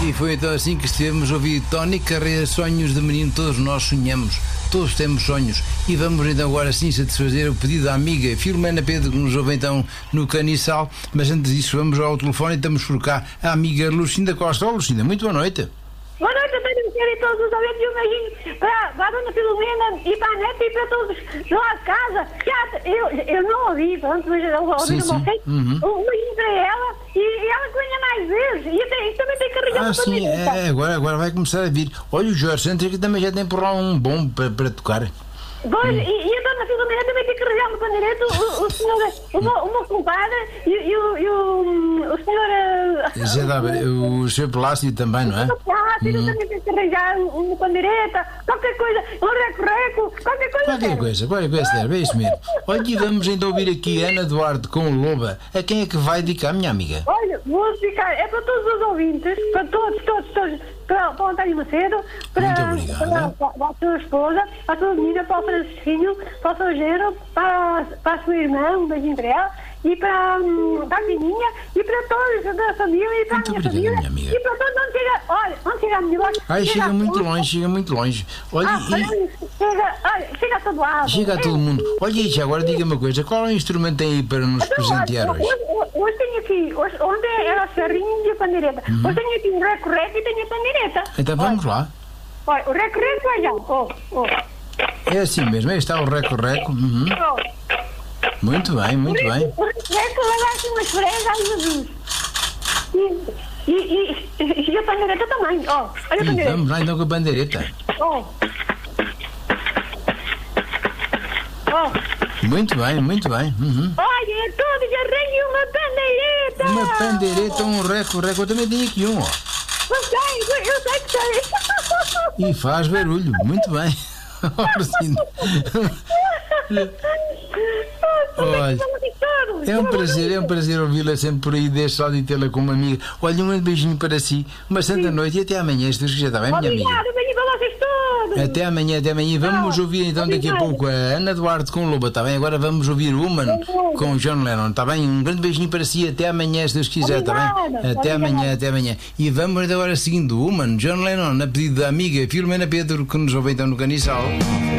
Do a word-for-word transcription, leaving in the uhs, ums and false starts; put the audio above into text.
E foi então assim que estivemos a ouvir Tony Carreira, Sonhos de Menino. Todos nós sonhamos, todos temos sonhos. E vamos então agora sim satisfazer o pedido da amiga Filomena Pedro, que nos ouve então no Caniçal. Mas antes disso vamos ao telefone e estamos por cá a amiga Lucinda Costa. Oh, Lucinda, muito boa noite. Boa noite, António Vieira e todos os ouvintes, e um beijinho para, para a dona Filomena e para a neta e para todos lá de casa. Já, eu, eu não ouvi, pronto, mas eu ouvi no vocês. Uhum. Um beijinho para ela e, e ela que venha mais vezes. E, até, e também tem carregado ah, a sim, é, agora, agora vai começar a vir. Olha, o Jorge Santos que também já tem por lá um bom para, para tocar. Pois, hum. e, e a dona Filomena também tem que carregar no pandeirete o, o senhor, o meu, o meu compadre e, e, o, e o, o senhor... Zé da, o senhor Plácido também, não é? O senhor Plácido hum. também tem que carregar no pandeirete, qualquer coisa, um reco-reco, qualquer coisa. Qualquer serve. coisa, qualquer coisa serve, é isso mesmo. Olha, e vamos então ouvir aqui Ana Duarte com o Loba. A quem é que vai dedicar, minha amiga? Olha, vou dedicar, é para todos os ouvintes, para todos, todos, todos, para, para o António Macedo, para, para, para, para a sua esposa, para a sua menina, para o Francisquinho, para o seu genro, para, para a sua irmã, um beijinho para ela, e para, para a Pininha, e para todos da família, e para muito a minha obrigado, família, minha amiga. e para todos onde chega, olha, onde chega a minha voz. Ai, chega, chega muito a... longe, chega muito longe. Olha, ah, e... chega, olha, chega a todo lado. Chega a todo mundo. Olha, e agora diga-me uma coisa, qual é o instrumento tem aí para nos então, presentear olha, hoje? Hoje, hoje tenho aqui, hoje, ontem era a serrinha e a pandeireta. Uhum. Hoje tenho aqui um reco-reco e tenho a pandeireta. Então vamos olha. lá. Olha, o reco-reco vai já. Oh, oh. É assim mesmo, aí está o reco-reco. Uhum. Oh. Muito bem, muito o bem. O reco-reco leva assim umas freiras, ai Jesus. E, e, e, e a pandeireta também. Oh, olha a pandeireta. Vamos lá então com a bandeireta. Oh. Oh. Muito bem, muito bem. Uhum. Olha, todos arranjem uma pandeireta. Uma pandeireta, um reco-reco. Eu também tenho aqui um, ó. Eu sei, eu sei que sei. E faz barulho, muito bem. Olha, é um prazer, é um prazer ouvi-la sempre por aí, deixa só de tê-la como amiga. Olha, um beijinho para si, uma santa noite e até amanhã, se Deus quiser, está bem, minha amiga? Obrigada, beijinho para vocês todos. Até amanhã, até amanhã. Vamos ouvir então daqui a pouco a Ana Duarte com o Loba, está bem? Agora vamos ouvir o Human com o John Lennon, está bem? Um grande beijinho para si, até amanhã, se Deus quiser, está bem? Até amanhã, até amanhã. E vamos agora seguindo o Human, John Lennon, a pedido da amiga Filomena Pedro, que nos ouve então no Caniçal.